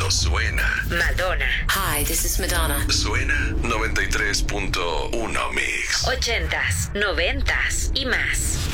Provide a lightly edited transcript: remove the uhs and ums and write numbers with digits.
Pero suena. Madonna. Hi, this is Madonna. Suena 93.1 Mix. 80s, 90s y más.